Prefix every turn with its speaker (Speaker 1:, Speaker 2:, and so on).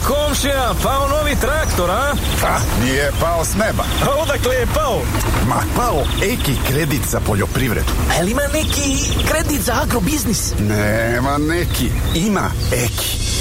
Speaker 1: komšija, pao novi traktor, a?
Speaker 2: Ha, nije pao s neba.
Speaker 1: A odakle je pao?
Speaker 2: Ma, pao Eki kredit za poljoprivredu.
Speaker 1: A jel ima neki kredit za agrobiznis?
Speaker 2: Nema neki, ima Eki.